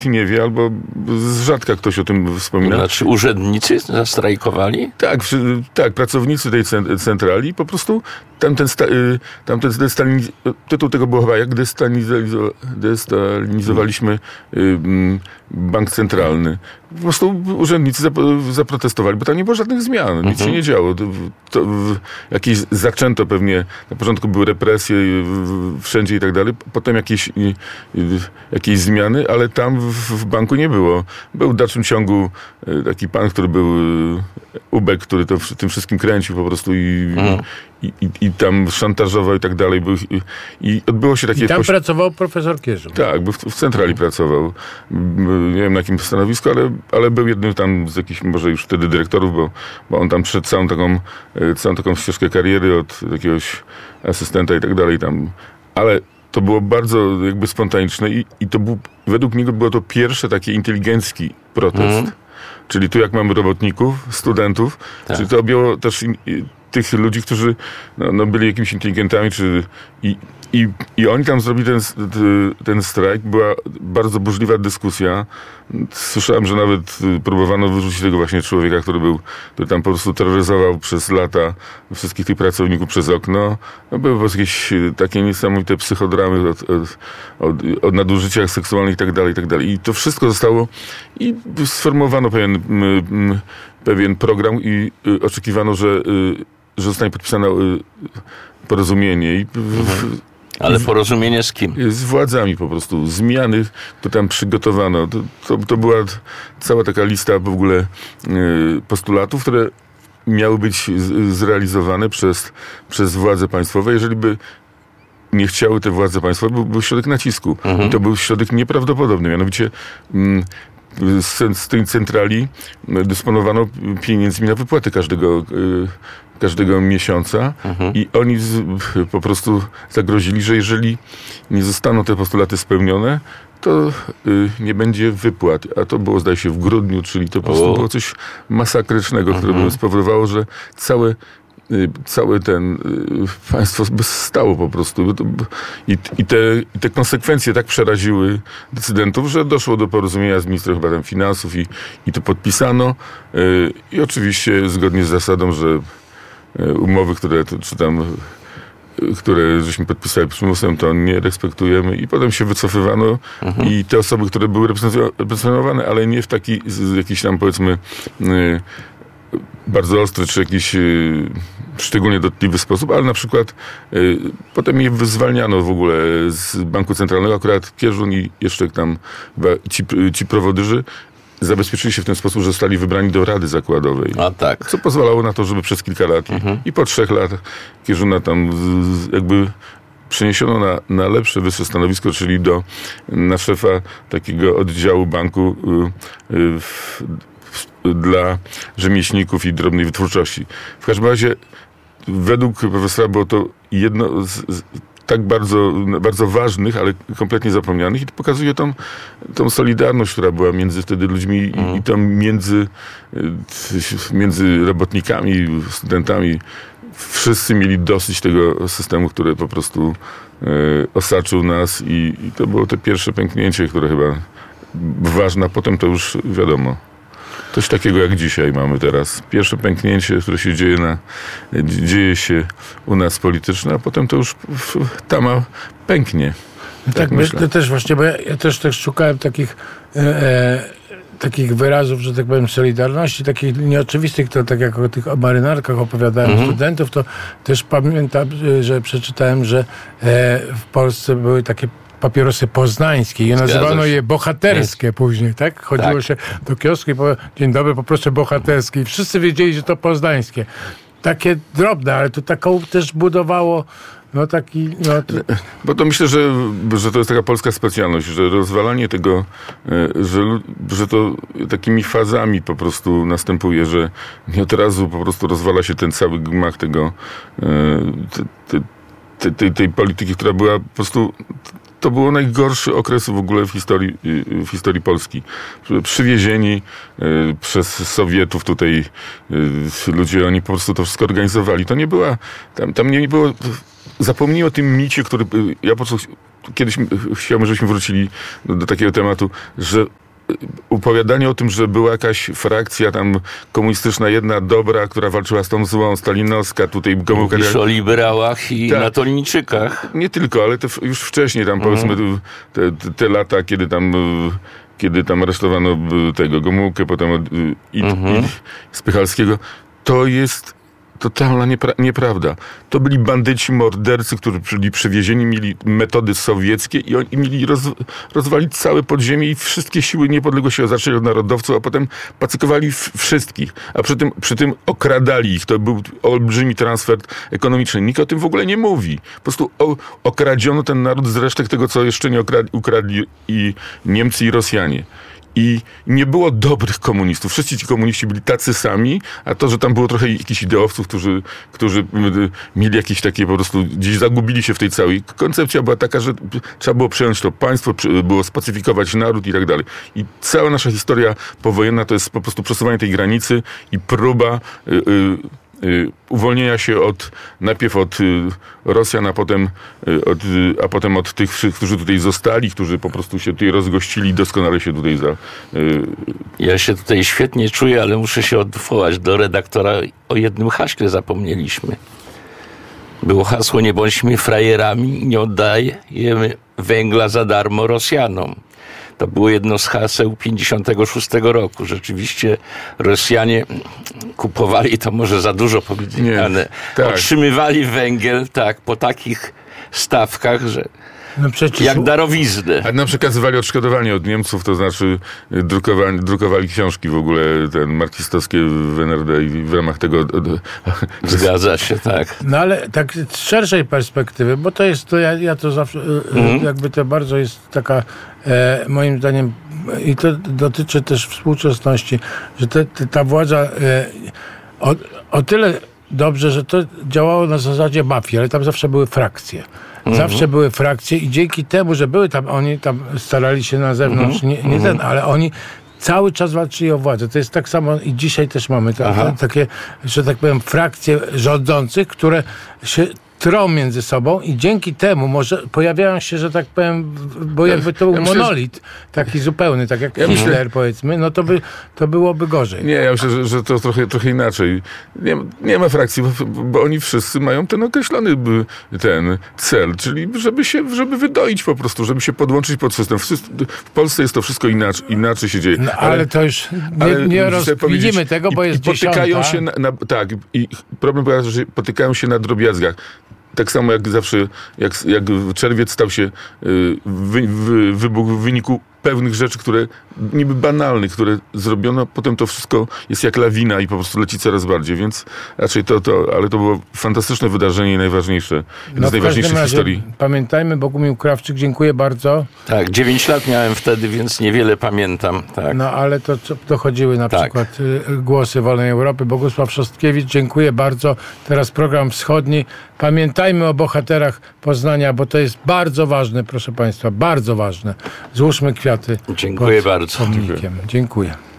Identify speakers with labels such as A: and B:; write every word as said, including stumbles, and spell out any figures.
A: nie wie, albo z rzadka ktoś o tym wspomina.
B: Znaczy urzędnicy zastrajkowali?
A: Tak, przy, tak, pracownicy tej centrali po prostu tamten, sta, tamten destaliniz, tytuł tego było chyba jak destalinizo, destalinizowaliśmy bank centralny. Po prostu urzędnicy zaprotestowali, bo tam nie było żadnych zmian, mhm. nic się nie działo. To, to, jakieś zaczęto pewnie, na początku były represje wszędzie i tak dalej, potem jakieś, jakieś zmiany, ale tam w, w banku nie było. Był w dalszym ciągu taki pan, który był Ubek, który to tym wszystkim kręcił po prostu i, mhm. i, i, i tam szantażował i tak dalej. Był, i, I odbyło się takie...
C: I tam
A: poś...
C: pracował profesor Kierzun.
A: Tak, był w, w centrali pracował. Nie wiem na jakim stanowisku, ale, ale był jednym tam z jakichś może już wtedy dyrektorów, bo, bo on tam przed całą taką, całą taką ścieżkę kariery od jakiegoś asystenta i tak dalej tam. Ale to było bardzo jakby spontaniczne i, i to był, według niego było to pierwsze takie inteligencki protest. Mm. Czyli tu jak mamy robotników, studentów, tak. Czyli to objęło też in, i, tych ludzi, którzy no, no byli jakimiś inteligentami, czy i, i, i oni tam zrobili ten, ten strajk. Była bardzo burzliwa dyskusja. Słyszałem, że nawet próbowano wyrzucić tego właśnie człowieka, który był, który tam po prostu terroryzował przez lata wszystkich tych pracowników przez okno. No, były jakieś takie niesamowite psychodramy od, od, od, od nadużyciach seksualnych i tak dalej, i tak dalej. I to wszystko zostało i sformułowano pewien, pewien program i oczekiwano, że, że zostanie podpisane porozumienie. I
B: mhm. Ale porozumienie z kim?
A: Z władzami po prostu. Zmiany, które tam przygotowano. To, to, to była cała taka lista w ogóle y, postulatów, które miały być z, zrealizowane przez, przez władze państwowe. Jeżeli by nie chciały te władze państwowe, był, był środek nacisku. Mhm. I to był środek nieprawdopodobny. Mianowicie mm, z, z tej centrali dysponowano pieniędzmi na wypłaty każdego y, każdego miesiąca mhm. i oni z, po prostu zagrozili, że jeżeli nie zostaną te postulaty spełnione, to y, nie będzie wypłat. A to było, zdaje się, w grudniu, czyli to po prostu było coś masakrycznego, mhm. które by spowodowało, że całe Całe ten y, państwo by stało po prostu. I, i, te, I te konsekwencje tak przeraziły decydentów, że doszło do porozumienia z ministrem chyba tam finansów i, i to podpisano. Y, I oczywiście zgodnie z zasadą, że y, umowy, które czy tam które żeśmy podpisali przymusem, to nie respektujemy i potem się wycofywano mhm. i te osoby, które były reprezentowane, ale nie w taki jakiś tam powiedzmy y, bardzo ostry, czy jakiś y, szczególnie dotkliwy sposób, ale na przykład y, potem je zwalniano w ogóle z Banku Centralnego, akurat Kierzun i jeszcze tam ci, ci prowodyrzy zabezpieczyli się w ten sposób, że zostali wybrani do Rady Zakładowej.
B: A tak.
A: Co pozwalało na to, żeby przez kilka lat mhm. i, i po trzech latach Kierzuna tam z, jakby przeniesiono na, na lepsze, wyższe stanowisko, czyli do, na szefa takiego oddziału banku y, y, w, dla rzemieślników i drobnej wytwórczości. W każdym razie według profesora było to jedno z, z tak bardzo, bardzo ważnych, ale kompletnie zapomnianych i to pokazuje tą, tą solidarność, która była między wtedy ludźmi mm. i, i tam między, między robotnikami, studentami. Wszyscy mieli dosyć tego systemu, który po prostu e, osaczył nas i, i to było to pierwsze pęknięcie, które chyba ważne, a potem to już wiadomo. Coś takiego jak dzisiaj mamy teraz. Pierwsze pęknięcie, które się dzieje, na, dzieje się u nas polityczne, a potem to już tama pęknie.
C: Tak, tak myślę. To też właśnie, bo ja, ja też, też szukałem takich e, takich wyrazów, że tak powiem, solidarności, takich nieoczywistych, to tak jak o tych o marynarkach opowiadałem mhm. studentów, to też pamiętam, że przeczytałem, że e, w Polsce były takie papierosy poznańskie i nazywano je bohaterskie jest. Później, tak? Chodziło tak. się do kiosku i po dzień dobry, poproszę bohaterskie i wszyscy wiedzieli, że to poznańskie. Takie drobne, ale to taką też budowało no taki... No to...
A: Bo to myślę, że, że to jest taka polska specjalność, że rozwalanie tego, że, że to takimi fazami po prostu następuje, że nie od razu po prostu rozwala się ten cały gmach tego te, te, te, tej, tej polityki, która była po prostu... To był najgorszy okres w ogóle w historii, w historii Polski. Przywiezieni y, przez Sowietów tutaj y, ludzie, oni po prostu to wszystko organizowali. To nie była, tam, tam nie było zapomnij o tym micie, który... Ja po prostu kiedyś chciałbym, żebyśmy wrócili do, do takiego tematu, że opowiadanie o tym, że była jakaś frakcja tam komunistyczna, jedna dobra, która walczyła z tą złą, stalinowska, tutaj...
B: Mówisz o liberałach i tak, natolniczykach.
A: Nie tylko, ale te, już wcześniej tam, mm. powiedzmy, te, te, te lata, kiedy tam... kiedy tam aresztowano tego Gomułkę, potem i, mm-hmm. i Spychalskiego, to jest totalna niepra- nieprawda. To byli bandyci, mordercy, którzy byli przywiezieni, mieli metody sowieckie i oni mieli roz- rozwalić całe podziemie i wszystkie siły niepodległości, zaczęli od narodowców, a potem pacykowali f- wszystkich. A przy tym, przy tym okradali ich. To był olbrzymi transfer ekonomiczny. Nikt o tym w ogóle nie mówi. Po prostu o- okradziono ten naród z resztek tego, co jeszcze nie okradli, ukradli i Niemcy i Rosjanie. I nie było dobrych komunistów. Wszyscy ci komuniści byli tacy sami, a to, że tam było trochę jakichś ideowców, którzy, którzy mieli jakieś takie po prostu, gdzieś zagubili się w tej całej. Koncepcja była taka, że trzeba było przejąć to państwo, było spacyfikować naród i tak dalej. I cała nasza historia powojenna to jest po prostu przesuwanie tej granicy i próba y, y, uwolnienia się od, najpierw od Rosjan, a potem od, a potem od tych, którzy tutaj zostali, którzy po prostu się tutaj rozgościli, doskonale się tutaj za...
B: Ja się tutaj świetnie czuję, ale muszę się odwołać do redaktora. O jednym haśle zapomnieliśmy. Było hasło: nie bądźmy frajerami, nie oddajemy węgla za darmo Rosjanom. To było jedno z haseł pięćdziesiątego szóstego roku. Rzeczywiście Rosjanie kupowali, to może za dużo powiedziane, tak. Otrzymywali węgiel tak po takich stawkach, że no przecież... jak darowiznę.
A: A nam przekazywali odszkodowanie od Niemców, to znaczy drukowali, drukowali książki w ogóle ten marksistowskie w N R D i w ramach tego...
B: Zgadza się, tak.
C: No ale tak z szerszej perspektywy, bo to jest, to ja, ja to zawsze, mhm. jakby to bardzo jest taka, e, moim zdaniem, i to dotyczy też współczesności, że te, te, ta władza e, o, o tyle dobrze, że to działało na zasadzie mafii, ale tam zawsze były frakcje. Zawsze mhm. były frakcje i dzięki temu, że były tam, oni tam starali się na zewnątrz, mhm. nie, nie ten, ale oni cały czas walczyli o władzę. To jest tak samo i dzisiaj też mamy ta, ta, takie, że tak powiem, frakcje rządzących, które się trą między sobą i dzięki temu może pojawiają się, że tak powiem, bo jakby to był ja monolit myślę, taki zupełny, tak jak ja Hitler myślę, powiedzmy, no to, by, to byłoby gorzej.
A: Nie, ja myślę, że, że to trochę, trochę inaczej. Nie, nie ma frakcji, bo, bo oni wszyscy mają ten określony ten cel, czyli żeby się, żeby wydoić po prostu, żeby się podłączyć pod system. W, w Polsce jest to wszystko inaczej, inaczej się dzieje.
C: No, ale, ale to już nie, nie rozkminimy tego, bo
A: i,
C: jest
A: i potykają się na, na, tak, i problem polega, że potykają się na drobiazgach. Tak samo jak zawsze, jak, jak czerwiec stał się wy, wy, wybuch w wyniku pewnych rzeczy, które niby banalnych, które zrobiono, potem to wszystko jest jak lawina i po prostu leci coraz bardziej, więc raczej to, to ale to było fantastyczne wydarzenie i najważniejsze, no z najważniejszych historii.
C: Pamiętajmy, Bogumił Krawczyk, dziękuję bardzo.
B: Tak, dziewięć lat miałem wtedy, więc niewiele pamiętam. Tak.
C: No ale to dochodziły na tak. przykład głosy Wolnej Europy. Bogusław Szostkiewicz, dziękuję bardzo. Teraz program wschodni. Pamiętajmy o bohaterach Poznania, bo to jest bardzo ważne, proszę Państwa, bardzo ważne. Złóżmy kwiaty.
B: Dziękuję bardzo.
C: Pomnikiem. Dziękuję.